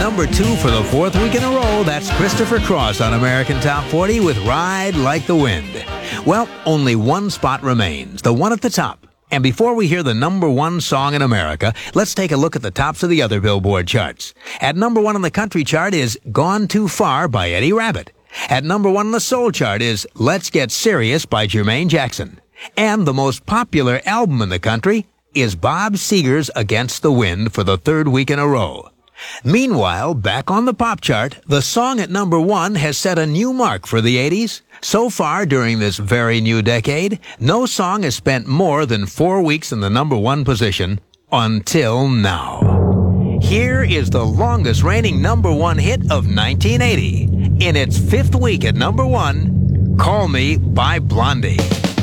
number 2 for the 4th week in a row. That's Christopher Cross on American Top 40 with Ride Like the Wind. Well, only one spot remains, the one at the top. And before we hear the number 1 song in America, let's take a look at the tops of the other Billboard charts. At number 1 on the country chart is Gone Too Far by Eddie Rabbitt. At number 1 on the soul chart is Let's Get Serious by Jermaine Jackson. And the most popular album in the country is Bob Seger's Against the Wind for the 3rd week in a row. Meanwhile, back on the pop chart, the song at number 1 has set a new mark for the 80s. So far during this very new decade, no song has spent more than 4 weeks in the number 1 position until now. Here is the longest reigning number 1 hit of 1980. In its 5th week at number 1, Call Me by Blondie.